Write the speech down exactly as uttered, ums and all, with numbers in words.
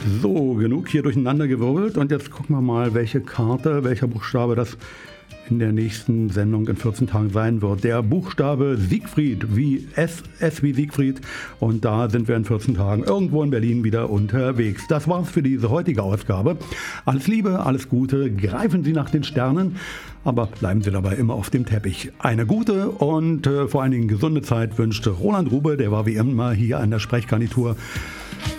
So, genug hier durcheinander gewirbelt und jetzt gucken wir mal, welche Karte, welcher Buchstabe das in der nächsten Sendung in vierzehn Tagen sein wird. Der Buchstabe Siegfried, wie S, S wie Siegfried, und da sind wir in vierzehn Tagen irgendwo in Berlin wieder unterwegs. Das war's für diese heutige Ausgabe. Alles Liebe, alles Gute, greifen Sie nach den Sternen, aber bleiben Sie dabei immer auf dem Teppich. Eine gute und äh, vor allen Dingen gesunde Zeit wünschte Roland Rube, der war wie immer hier an der Sprechgarnitur.